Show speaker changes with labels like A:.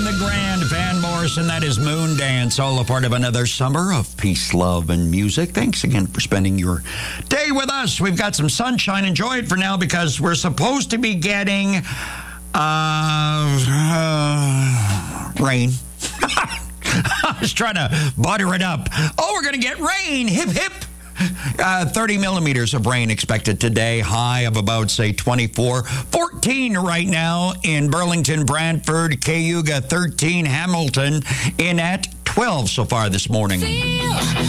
A: and the grand Van Morrison. That is Moon Dance, all a part of another summer of peace, love, and music. Thanks again for spending your day with us. We've got some sunshine. Enjoy it for now because we're supposed to be getting rain. I was trying to butter it up. Oh, we're going to get rain. Hip, hip. 30 millimeters of rain expected today. High of about, say, 24. 14 right now in Burlington, Brantford, Cayuga, 13, Hamilton, in at 12 so far this morning.